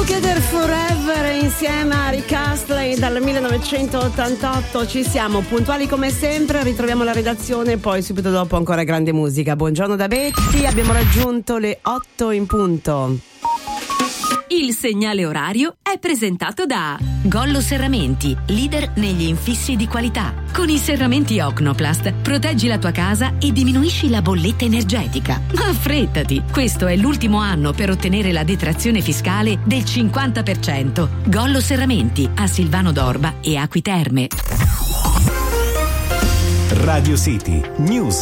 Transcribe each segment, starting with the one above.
Together Forever insieme a Rick Astley dal 1988. Ci siamo puntuali come sempre, ritroviamo la redazione, poi subito dopo ancora grande musica. Buongiorno da Betty, abbiamo raggiunto le 8 in punto. Il segnale orario è presentato da Gollo Serramenti, leader negli infissi di qualità. Con i serramenti Ocnoplast proteggi la tua casa e diminuisci la bolletta energetica. Ma affrettati, questo è l'ultimo anno per ottenere la detrazione fiscale del 50%. Gollo Serramenti a Silvano d'Orba e Acqui Terme. Radio City News.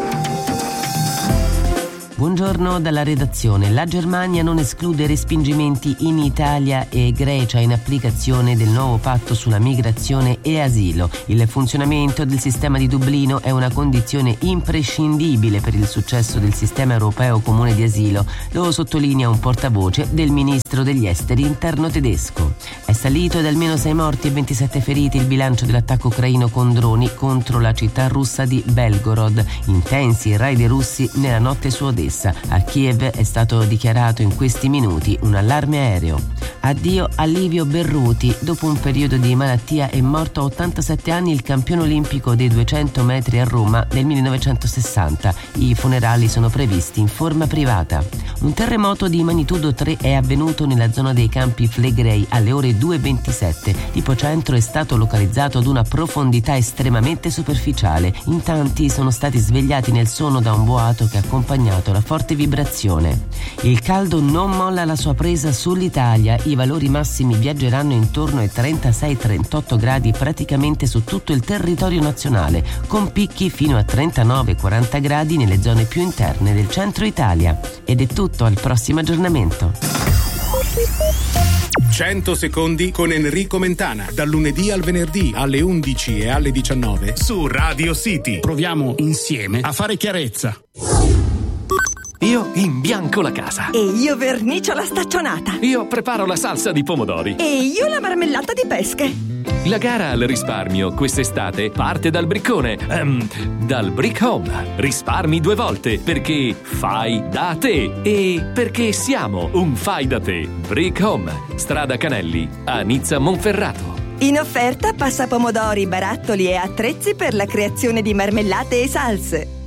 Buongiorno dalla redazione. La Germania non esclude respingimenti in Italia e Grecia in applicazione del nuovo patto sulla migrazione e asilo. Il funzionamento del sistema di Dublino è una condizione imprescindibile per il successo del sistema europeo comune di asilo, lo sottolinea un portavoce del ministro degli esteri interno tedesco. È salito ad almeno 6 morti e 27 feriti il bilancio dell'attacco ucraino con droni contro la città russa di Belgorod. Intensi i raid russi nella notte su Odessa. A Kiev è stato dichiarato in questi minuti un allarme aereo. Addio a Livio Berruti. Dopo un periodo di malattia è morto a 87 anni il campione olimpico dei 200 metri a Roma nel 1960. I funerali sono previsti in forma privata. Un terremoto di magnitudo 3 è avvenuto nella zona dei Campi Flegrei alle ore 2:27. L'ipocentro è stato localizzato ad una profondità estremamente superficiale. In tanti sono stati svegliati nel sonno da un boato che ha accompagnato la forte vibrazione. Il caldo non molla la sua presa sull'Italia. I valori massimi viaggeranno intorno ai 36-38 gradi praticamente su tutto il territorio nazionale, con picchi fino a 39-40 gradi nelle zone più interne del centro Italia. Ed è tutto, al prossimo aggiornamento. 100 secondi con Enrico Mentana, dal lunedì al venerdì alle 11 e alle 19 su Radio City. Proviamo insieme a fare chiarezza. Io imbianco la casa. E io vernicio la staccionata. Io preparo la salsa di pomodori. E io la marmellata di pesche. La gara al risparmio quest'estate parte dal briccone, dal Brick Home. Risparmi 2 volte perché fai da te e perché siamo un fai da te. Brick Home, strada Canelli, a Nizza Monferrato. In offerta passapomodori, barattoli e attrezzi per la creazione di marmellate e salse.